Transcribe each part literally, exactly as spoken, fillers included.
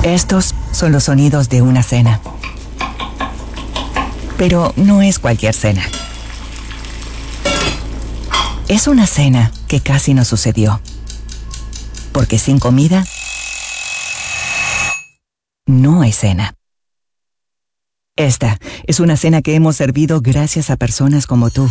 Estos son los sonidos de una cena. Pero no es cualquier cena. Es una cena que casi no sucedió. Porque sin comida, no hay cena. Esta es una cena que hemos servido gracias a personas como tú.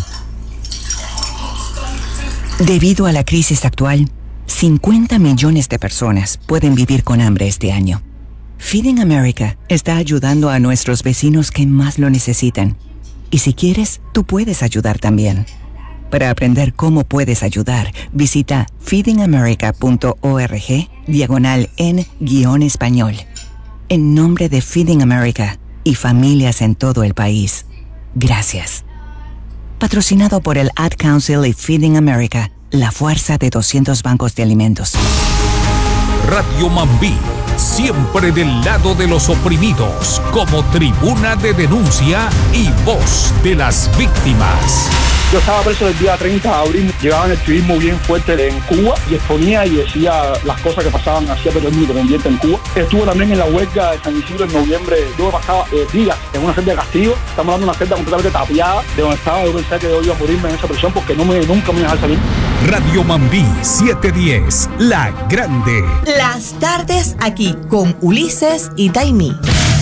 Debido a la crisis actual, cincuenta millones de personas pueden vivir con hambre este año. Feeding America está ayudando a nuestros vecinos que más lo necesitan. Y si quieres, tú puedes ayudar también. Para aprender cómo puedes ayudar, visita feedingamerica.org diagonal en guión español. En nombre de Feeding America y familias en todo el país, gracias. Patrocinado por el Ad Council y Feeding America, la fuerza de doscientos bancos de alimentos. Radio Mambí, siempre del lado de los oprimidos, como tribuna de denuncia y voz de las víctimas. Yo estaba preso el día treinta de abril, llevaba un activismo bien fuerte en Cuba y exponía y decía las cosas que pasaban, hacía periodismo independiente en Cuba. Estuve también en la huelga de San Isidro en noviembre, yo pasaba eh, días en una celda de castigo, estamos dando una celda completamente tapiada de donde estaba, yo pensé que yo iba a morirme en esa prisión porque no me, nunca me iba a dejar salir. Radio Mambí setecientos diez, La Grande. Las tardes aquí con Ulises y Taimí.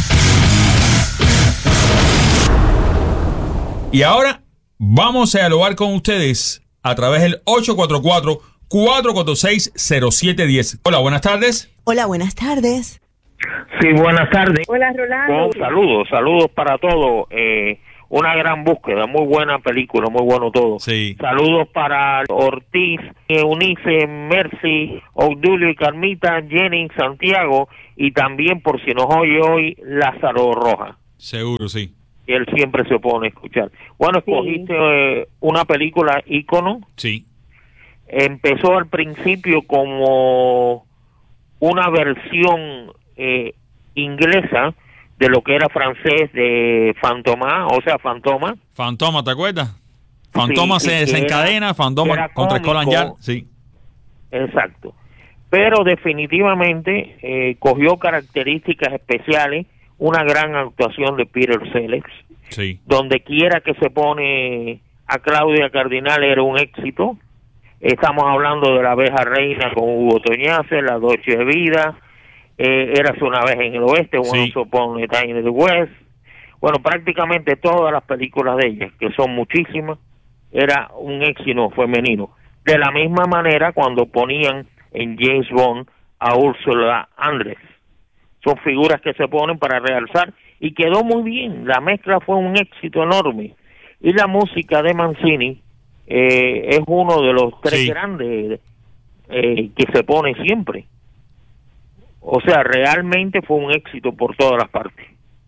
Y ahora vamos a dialogar con ustedes a través del ocho cuatro cuatro, cuatro cuatro seis, cero siete uno cero. Hola, buenas tardes. Hola, buenas tardes. Sí, buenas tardes. Hola, Rolando. Con saludos, saludos para todos. Eh, una gran búsqueda, muy buena película, muy bueno todo. Sí. Saludos para Ortiz, Eunice, Mercy, Obdulio y Carmita, Jenny, Santiago y también, por si nos oye hoy, Lázaro Rojas. Seguro, sí. Y él siempre se opone a escuchar. Bueno, escogiste sí. eh, una película ícono. Sí. Empezó al principio como una versión eh, inglesa de lo que era francés de Fantoma, o sea, Fantoma. Fantoma, ¿te acuerdas? Fantoma sí, se desencadena, Fantoma contra Scotland Yard. Sí. Exacto. Pero definitivamente eh, cogió características especiales, una gran actuación de Peter Sellers. Sí. Donde quiera que se pone a Claudia Cardinal era un éxito. Estamos hablando de La abeja reina con Hugo Toñace, La Dolce Vida, eh, Érase una vez en el oeste, sí. Once Upon a Time in the West. Bueno, prácticamente todas las películas de ella, que son muchísimas, era un éxito femenino. De la misma manera cuando ponían en James Bond a Ursula Andress. Son figuras que se ponen para realzar y quedó muy bien. La mezcla fue un éxito enorme. Y la música de Mancini eh, es uno de los tres sí. grandes eh, que se pone siempre. O sea, realmente fue un éxito por todas las partes.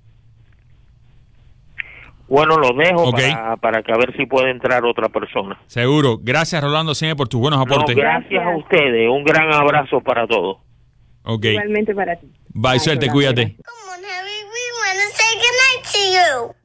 Bueno, lo dejo okay. para, para que a ver si puede entrar otra persona. Seguro. Gracias, Rolando, siempre por tus buenos aportes. No, gracias a ustedes. Un gran abrazo para todos. Okay. Igualmente para ti. Bye, Bye suerte, cuídate. Come on, Harry, we want to say goodnight to you.